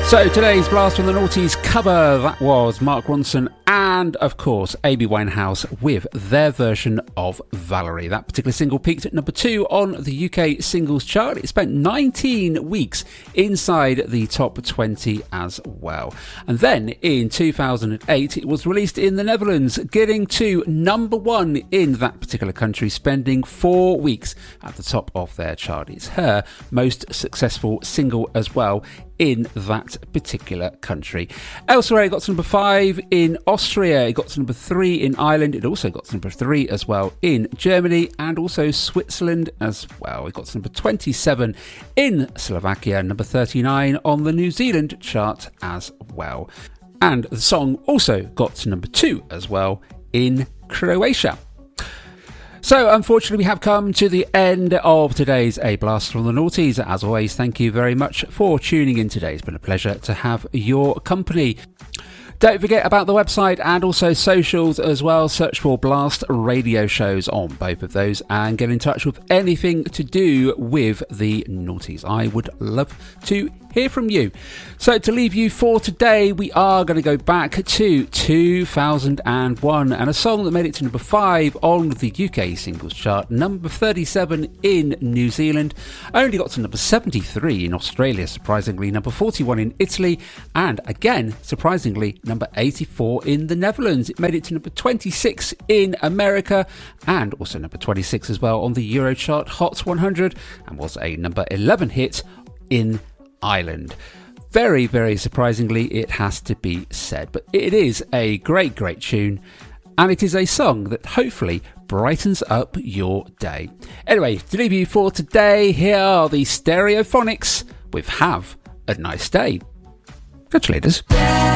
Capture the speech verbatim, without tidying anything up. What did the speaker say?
So today's Blast from the Noughties cover, that was Mark Ronson and, of course, Amy Winehouse with their version of Valerie. That particular single peaked at number two on the U K singles chart. It spent nineteen weeks inside the top twenty as well. And then in two thousand eight, it was released in the Netherlands, getting to number one in that particular country, spending four weeks at the top of their chart. It's her most successful single as well in that particular country. Elsewhere, it got to number five in Austria, it got to number three in Ireland, it also got to number three as well in Germany and also Switzerland as well. It got to number twenty-seven in Slovakia, number thirty-nine on the New Zealand chart as well. And the song also got to number two as well in Croatia. So, unfortunately, we have come to the end of today's A Blast from the Noughties. As always, thank you very much for tuning in today. It's been a pleasure to have your company. Don't forget about the website and also socials as well. Search for Blast Radio Shows on both of those and get in touch with anything to do with the Noughties. I would love to hear from you. So to leave you for today, we are going to go back to two thousand one and a song that made it to number five on the U K singles chart, number thirty-seven in New Zealand, only got to number seventy-three in Australia, surprisingly, number forty-one in Italy, and again, surprisingly, number eighty-four in the Netherlands. It made it to number twenty-six in America and also number twenty-six as well on the Eurochart Hot one hundred and was a number eleven hit in Ireland. Very, very surprisingly, it has to be said, but it is a great, great tune, and it is a song that hopefully brightens up your day. Anyway, to leave you for today, here are the Stereophonics with Have a Nice Day. Catch you later.